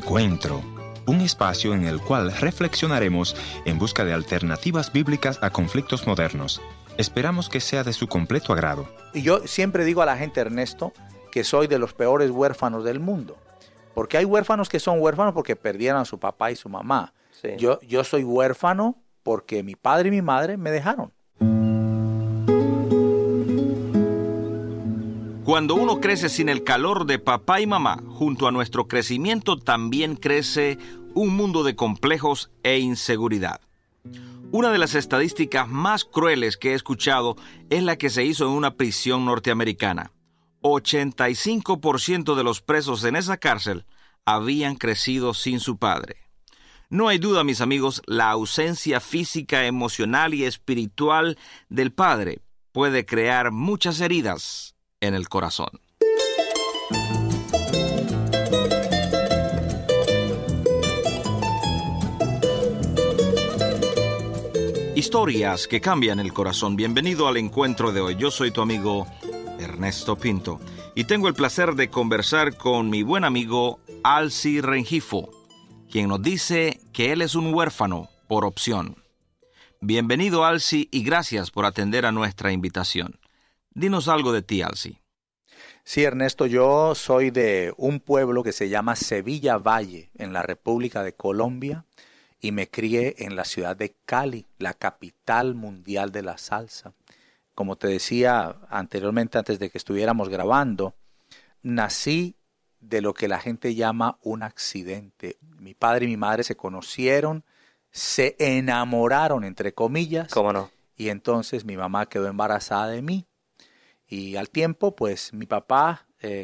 Encuentro, un espacio en el cual reflexionaremos en busca de alternativas bíblicas a conflictos modernos. Esperamos que sea de su completo agrado. Y yo siempre digo a la gente, Ernesto, que soy de los peores huérfanos del mundo. Porque hay huérfanos que son huérfanos porque perdieron a su papá y su mamá. Sí. Yo soy huérfano porque mi padre y mi madre me dejaron. Cuando uno crece sin el calor de papá y mamá, junto a nuestro crecimiento también crece un mundo de complejos e inseguridad. Una de las estadísticas más crueles que he escuchado es la que se hizo en una prisión norteamericana. 85% de los presos en esa cárcel habían crecido sin su padre. No hay duda, mis amigos, la ausencia física, emocional y espiritual del padre puede crear muchas heridas en el corazón. Historias que cambian el corazón. Bienvenido al encuentro de hoy. Yo soy tu amigo Ernesto Pinto y tengo el placer de conversar con mi buen amigo Alci Rengifo, quien nos dice que él es un huérfano por opción. Bienvenido, Alci, y gracias por atender a nuestra invitación. Dinos algo de ti, Alci. Sí, Ernesto, yo soy de un pueblo que se llama Sevilla Valle, en la República de Colombia, y me crié en la ciudad de Cali, la capital mundial de la salsa. Como te decía anteriormente, antes de que estuviéramos grabando, nací de lo que la gente llama un accidente. Mi padre y mi madre se conocieron, se enamoraron, entre comillas. ¿Cómo no? Y entonces mi mamá quedó embarazada de mí. Y al tiempo, pues, mi papá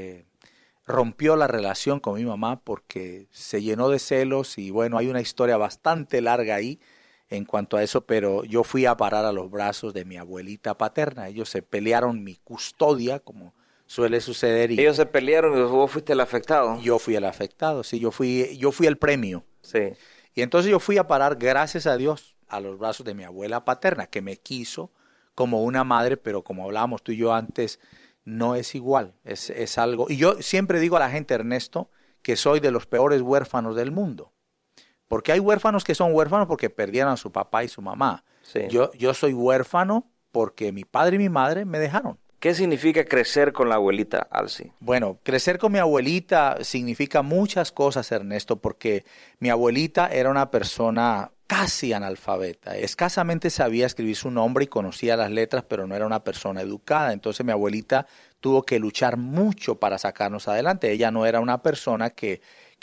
rompió la relación con mi mamá porque se llenó de celos y, bueno, hay una historia bastante larga ahí en cuanto a eso, pero yo fui a parar a los brazos de mi abuelita paterna. Ellos se pelearon mi custodia, como suele suceder. Y ellos se pelearon y vos fuiste el afectado. yo fui el afectado, sí, yo fui el premio. Sí. Y entonces yo fui a parar, gracias a Dios, a los brazos de mi abuela paterna, que me quiso como una madre, pero como hablábamos tú y yo antes, no es igual, es algo. Y yo siempre digo a la gente, Ernesto, que soy de los peores huérfanos del mundo. Porque hay huérfanos que son huérfanos porque perdieron a su papá y su mamá. Sí. Yo soy huérfano porque mi padre y mi madre me dejaron. ¿Qué significa crecer con la abuelita, Alci? Bueno, crecer con mi abuelita significa muchas cosas, Ernesto, porque mi abuelita era una persona casi analfabeta. Escasamente sabía escribir su nombre y conocía las letras, pero no era una persona educada. Entonces mi abuelita tuvo que luchar mucho para sacarnos adelante. Ella no era una persona que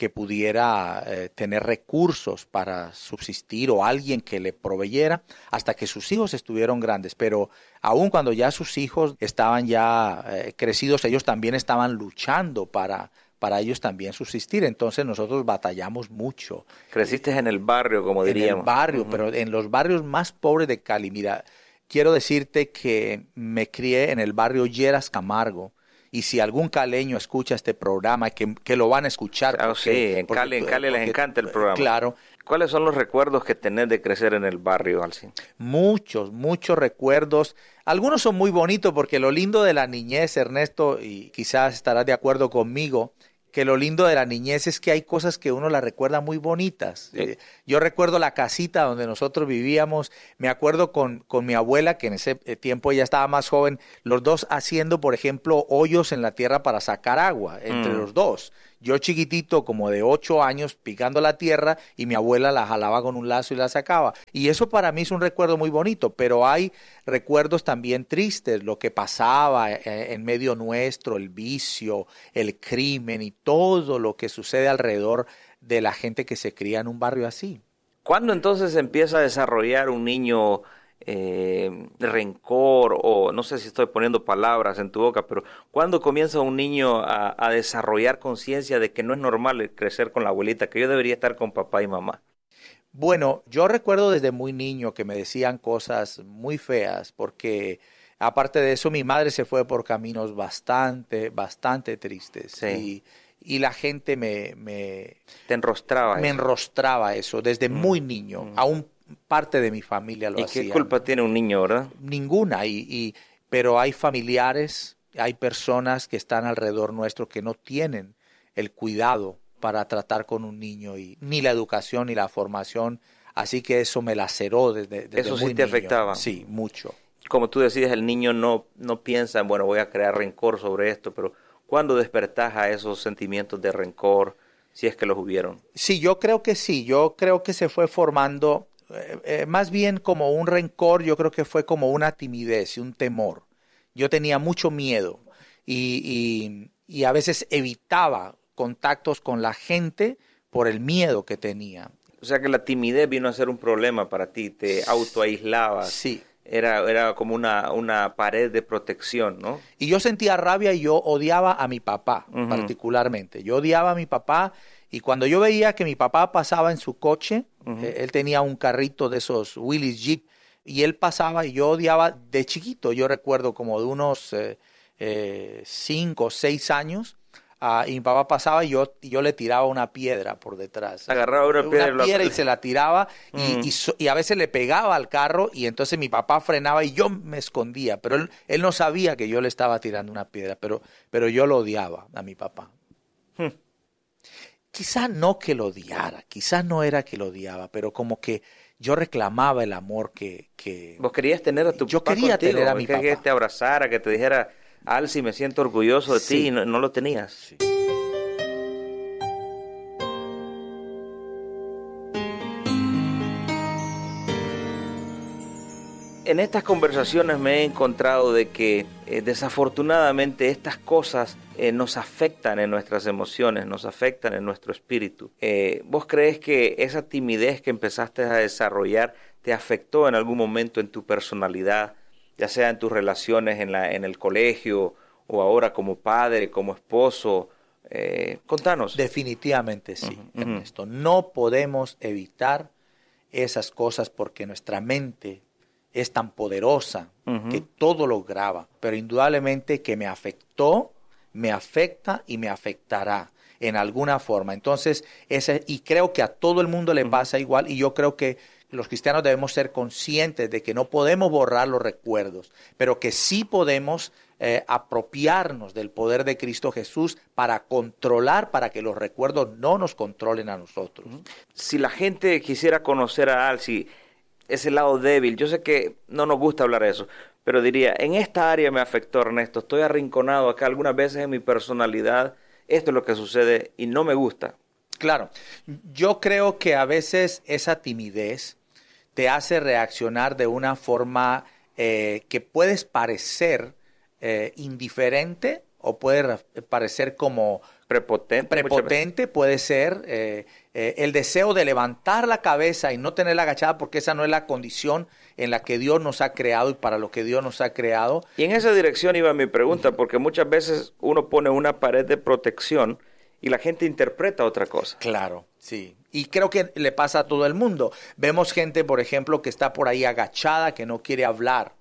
pudiera tener recursos para subsistir o alguien que le proveyera hasta que sus hijos estuvieron grandes. Pero aun cuando ya sus hijos estaban ya crecidos, ellos también estaban luchando para ellos también subsistir. Entonces nosotros batallamos mucho. Creciste en el barrio, como diríamos. En el barrio, pero en los barrios más pobres de Cali. Mira, quiero decirte que me crié en el barrio Lleras Camargo. Y si algún caleño escucha este programa, que lo van a escuchar. Sí, en Cali les encanta el programa. Claro. ¿Cuáles son los recuerdos que tenés de crecer en el barrio, Alci? Muchos recuerdos. Algunos son muy bonitos porque lo lindo de la niñez, Ernesto, y quizás estarás de acuerdo conmigo, que lo lindo de la niñez es que hay cosas que uno las recuerda muy bonitas. Sí. Yo recuerdo la casita donde nosotros vivíamos, me acuerdo con mi abuela, que en ese tiempo ella estaba más joven, los dos haciendo, por ejemplo, hoyos en la tierra para sacar agua, entre los dos. Yo chiquitito, como de 8 años, picando la tierra y mi abuela la jalaba con un lazo y la sacaba. Y eso para mí es un recuerdo muy bonito, pero hay recuerdos también tristes, lo que pasaba en medio nuestro, el vicio, el crimen y todo lo que sucede alrededor de la gente que se cría en un barrio así. ¿Cuándo entonces empieza a desarrollar un niño rencor o no sé si estoy poniendo palabras en tu boca, pero ¿cuándo comienza un niño a desarrollar conciencia de que no es normal crecer con la abuelita, que yo debería estar con papá y mamá? Bueno, yo recuerdo desde muy niño que me decían cosas muy feas Sí. porque aparte de eso mi madre se fue por caminos bastante tristes. Sí. Y la gente Te enrostraba me eso. enrostraba eso desde muy niño. Aún parte de mi familia lo hacía. ¿Y qué culpa tiene un niño, verdad? Ninguna, pero hay familiares, hay personas que están alrededor nuestro que no tienen el cuidado para tratar con un niño, y ni la educación ni la formación, así que eso me laceró desde ¿Eso sí muy te niño. afectaba? Sí, mucho. Como tú decías, el niño no piensa, bueno, voy a crear rencor sobre esto, pero ¿cuándo despertás a esos sentimientos de rencor, si es que los hubieron? Sí, yo creo que sí, yo creo que se fue formando, más bien como un rencor, yo creo que fue como una timidez y un temor. Yo tenía mucho miedo y a veces evitaba contactos con la gente por el miedo que tenía. O sea que la timidez vino a ser un problema para ti, te autoaislabas. Sí. Era como una pared de protección, ¿no? Y yo sentía rabia y yo odiaba a mi papá, particularmente. Yo odiaba a mi papá, y cuando yo veía que mi papá pasaba en su coche, él tenía un carrito de esos Willys Jeep, y él pasaba y yo odiaba de chiquito. Yo recuerdo como de unos 5 o 6 años, y mi papá pasaba y yo le tiraba una piedra por detrás. Agarraba una piedra y se la tiraba y a veces le pegaba al carro, y entonces mi papá frenaba y yo me escondía. Pero él no sabía que yo le estaba tirando una piedra, pero yo lo odiaba a mi papá. Quizás no que lo odiara, quizás no era que lo odiaba, pero como que yo reclamaba el amor que ¿Vos querías tener a tu yo papá quería contigo? tener a mi papá. Que te abrazara, que te dijera, Alci, me siento orgulloso de ti, y no lo tenías. Sí. En estas conversaciones me he encontrado de que desafortunadamente estas cosas nos afectan en nuestras emociones, nos afectan en nuestro espíritu. ¿Vos crees que esa timidez que empezaste a desarrollar te afectó en algún momento en tu personalidad, ya sea en tus relaciones en el colegio o ahora como padre, como esposo? Contanos. Definitivamente sí, Ernesto. No podemos evitar esas cosas porque nuestra mente es tan poderosa que todo lo graba, pero indudablemente que me afectó, me afecta y me afectará en alguna forma. Entonces, y creo que a todo el mundo le pasa igual, y yo creo que los cristianos debemos ser conscientes de que no podemos borrar los recuerdos, pero que sí podemos apropiarnos del poder de Cristo Jesús para controlar, para que los recuerdos no nos controlen a nosotros. Si la gente quisiera conocer a Alci, ese lado débil, yo sé que no nos gusta hablar de eso, pero diría, en esta área me afectó, Ernesto, estoy arrinconado acá, algunas veces en mi personalidad, esto es lo que sucede y no me gusta. Claro, yo creo que a veces esa timidez te hace reaccionar de una forma que puedes parecer indiferente o puede parecer como prepotente, puede ser el deseo de levantar la cabeza y no tenerla agachada, porque esa no es la condición en la que Dios nos ha creado y para lo que Dios nos ha creado. Y en esa dirección iba mi pregunta, porque muchas veces uno pone una pared de protección y la gente interpreta otra cosa. Claro, sí. Y creo que le pasa a todo el mundo. Vemos gente, por ejemplo, que está por ahí agachada, que no quiere hablar,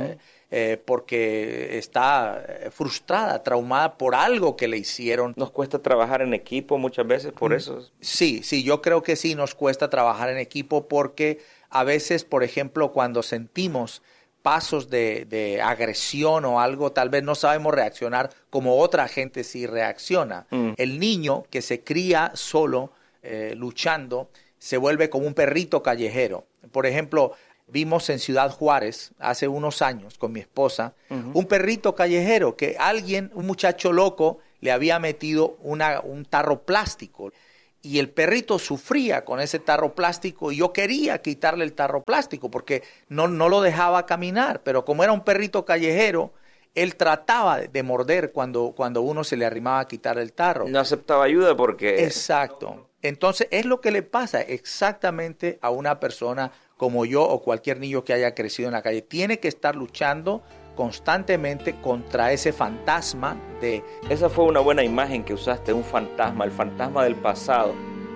porque está frustrada, traumada por algo que le hicieron. Nos cuesta trabajar en equipo muchas veces por eso. Sí, yo creo que sí nos cuesta trabajar en equipo porque a veces, por ejemplo, cuando sentimos pasos de agresión o algo, tal vez no sabemos reaccionar como otra gente sí reacciona. El niño que se cría solo, luchando, se vuelve como un perrito callejero. Por ejemplo, vimos en Ciudad Juárez hace unos años con mi esposa un perrito callejero que un muchacho loco, le había metido un tarro plástico. Y el perrito sufría con ese tarro plástico y yo quería quitarle el tarro plástico porque no lo dejaba caminar. Pero como era un perrito callejero, él trataba de morder cuando uno se le arrimaba a quitar el tarro. No aceptaba ayuda porque... Exacto. Entonces es lo que le pasa exactamente a una persona como yo o cualquier niño que haya crecido en la calle. Tiene que estar luchando constantemente contra ese fantasma de... Esa fue una buena imagen que usaste, un fantasma, el fantasma del pasado.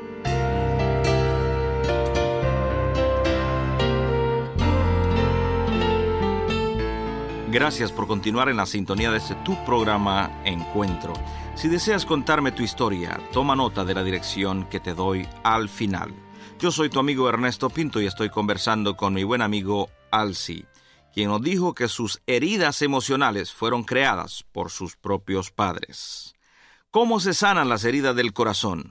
Gracias por continuar en la sintonía de tu programa Encuentro. Si deseas contarme tu historia, toma nota de la dirección que te doy al final. Yo soy tu amigo Ernesto Pinto y estoy conversando con mi buen amigo Alci, quien nos dijo que sus heridas emocionales fueron creadas por sus propios padres. ¿Cómo se sanan las heridas del corazón?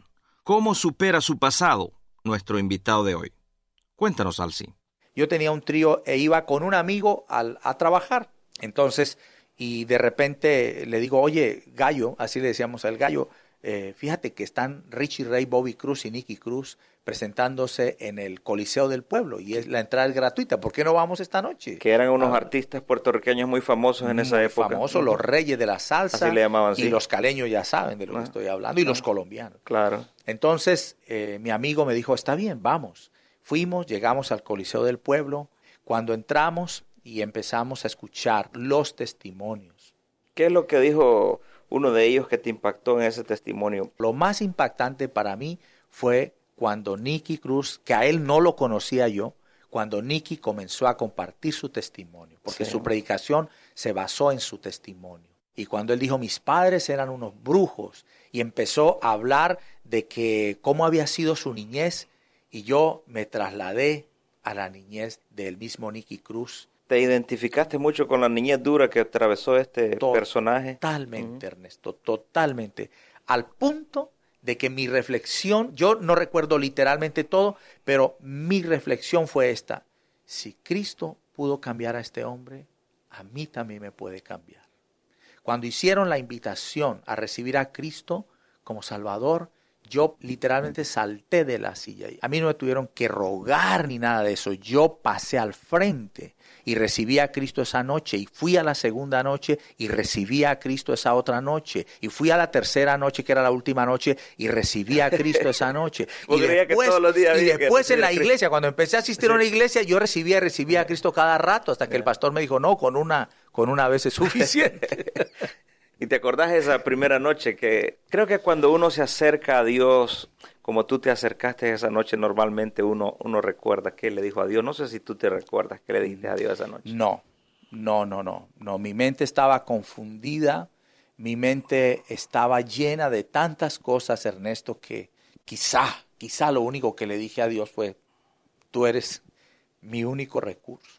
¿Cómo supera su pasado nuestro invitado de hoy? Cuéntanos, Alci. Yo tenía un trío e iba con un amigo a trabajar. Entonces, y de repente le digo, oye, Gallo, así le decíamos al Gallo, fíjate que están Richie Ray, Bobby Cruz y Nicky Cruz presentándose en el Coliseo del Pueblo y la entrada es gratuita. ¿Por qué no vamos esta noche? Que eran unos artistas puertorriqueños muy famosos en esa época. Famosos, los reyes de la salsa. Así le llamaban, y sí. los caleños ya saben de lo que estoy hablando, y los colombianos. Claro. Entonces, mi amigo me dijo, está bien, vamos. Fuimos, llegamos al Coliseo del Pueblo. Cuando entramos y empezamos a escuchar los testimonios. ¿Qué es lo que dijo uno de ellos que te impactó en ese testimonio? Lo más impactante para mí fue cuando Nicky Cruz, que a él no lo conocía yo, cuando Nicky comenzó a compartir su testimonio, porque Sí. su predicación se basó en su testimonio. Y cuando él dijo, mis padres eran unos brujos, y empezó a hablar de que cómo había sido su niñez, y yo me trasladé a la niñez del mismo Nicky Cruz. ¿Te identificaste mucho con la niñez dura que atravesó este personaje? Totalmente, Ernesto, totalmente. Al punto de que mi reflexión, yo no recuerdo literalmente todo, pero mi reflexión fue esta. Si Cristo pudo cambiar a este hombre, a mí también me puede cambiar. Cuando hicieron la invitación a recibir a Cristo como Salvador, yo literalmente salté de la silla. A mí no me tuvieron que rogar ni nada de eso. Yo pasé al frente y recibí a Cristo esa noche. Y fui a la segunda noche y recibí a Cristo esa otra noche. Y fui a la tercera noche, que era la última noche, y recibí a Cristo esa noche. Y después en la iglesia, cuando empecé a asistir a una iglesia, yo recibía a Cristo cada rato, hasta que el pastor me dijo, no, con una vez es suficiente. ¿Y te acordás de esa primera noche? Que creo que cuando uno se acerca a Dios, como tú te acercaste esa noche, normalmente uno recuerda qué le dijo a Dios. No sé si tú te recuerdas qué le dijiste a Dios esa noche. No. Mi mente estaba confundida, mi mente estaba llena de tantas cosas, Ernesto, que quizá lo único que le dije a Dios fue, tú eres mi único recurso.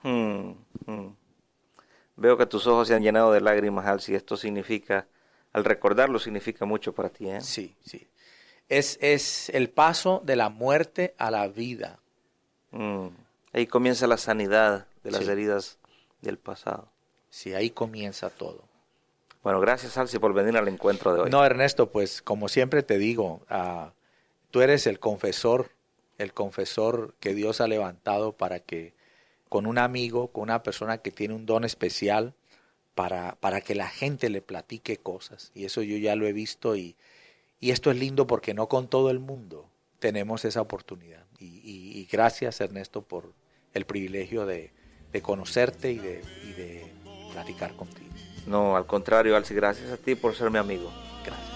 Veo que tus ojos se han llenado de lágrimas, Alci. Esto significa, al recordarlo, significa mucho para ti, ¿eh? Sí. Es el paso de la muerte a la vida. Ahí comienza la sanidad de las heridas del pasado. Sí, ahí comienza todo. Bueno, gracias, Alci, por venir al encuentro de hoy. No, Ernesto, pues como siempre te digo, tú eres el confesor que Dios ha levantado para que con un amigo, con una persona que tiene un don especial para que la gente le platique cosas. Y eso yo ya lo he visto y esto es lindo porque no con todo el mundo tenemos esa oportunidad. Y gracias, Ernesto, por el privilegio de conocerte y de platicar contigo. No, al contrario, Alci, gracias a ti por ser mi amigo. Gracias.